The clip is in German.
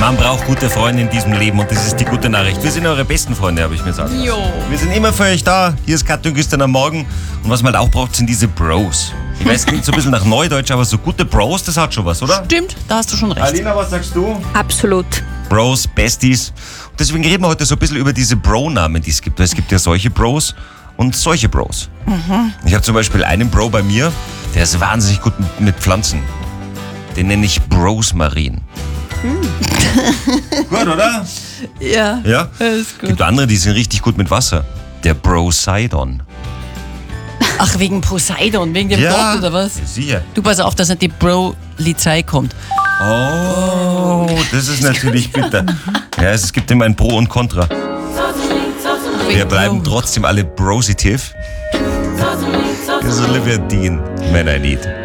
Man braucht gute Freunde in diesem Leben und das ist die gute Nachricht. Wir sind eure besten Freunde, habe ich mir sagen lassen. Jo. Wir sind immer für euch da. Hier ist Katja und Christian am Morgen. Und was man halt auch braucht, sind diese Bros. Ich weiß, klingt so ein bisschen nach Neudeutsch, aber so gute Bros, das hat schon was, oder? Stimmt, da hast du schon recht. Alina, was sagst du? Absolut. Bros, Besties. Und deswegen reden wir heute so ein bisschen über diese Bro-Namen, die es gibt. Weil es gibt ja solche Bros und solche Bros. Ich habe zum Beispiel einen Bro bei mir, der ist wahnsinnig gut mit Pflanzen. Den nenne ich Brosmarin. Gut, oder? Ja, Ja? ist gut. Gibt andere, die sind richtig gut mit Wasser. Der Brosidon. Ach, wegen Poseidon, wegen dem Ja, Gott oder was? sicher. Du pass auf, dass nicht die Bro-Lizei kommt. Oh, das ist natürlich bitter. Ja, es gibt immer ein Pro und Contra. Wir bleiben Bro. trotzdem alle positiv. Das ist Olivia Dean, Man I Need.